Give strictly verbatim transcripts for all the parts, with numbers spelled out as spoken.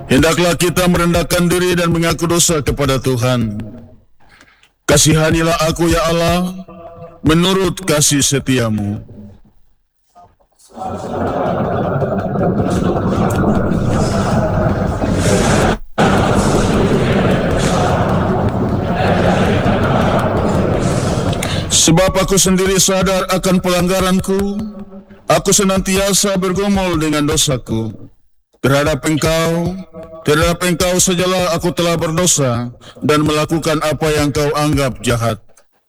Hendaklah kita merendahkan diri dan mengaku dosa kepada Tuhan. Kasihanilah aku, ya Allah, menurut kasih setiamu. Sebab aku sendiri sadar akan pelanggaranku, aku senantiasa bergumul dengan dosaku. Terhadap engkau, terhadap engkau sajalah aku telah berdosa dan melakukan apa yang kau anggap jahat.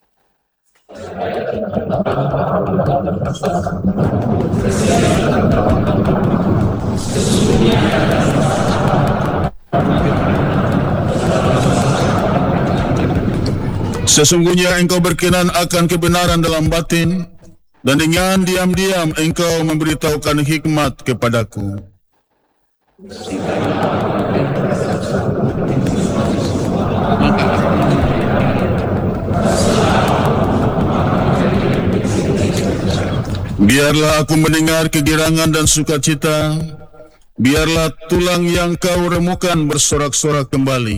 Sesungguhnya engkau berkenan akan kebenaran dalam batin, dan dengan diam-diam engkau memberitahukan hikmat kepadaku. Biarlah aku mendengar kegirangan dan sukacita, biarlah tulang yang kau remukan bersorak-sorak kembali.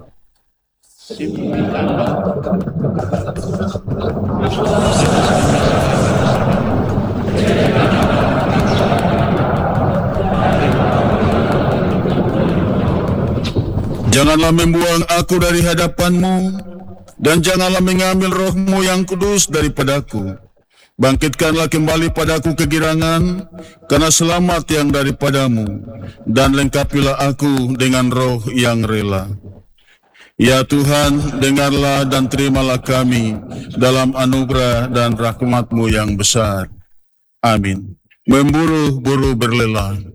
Janganlah membuang aku dari hadapanmu, dan janganlah mengambil rohmu yang kudus daripadaku. Bangkitkanlah kembali padaku kegirangan, karena selamat yang daripadamu, dan lengkapilah aku dengan roh yang rela. Ya Tuhan, dengarlah dan terimalah kami dalam anugerah dan rahmat-Mu yang besar. Amin. Memburu-buru berlelah.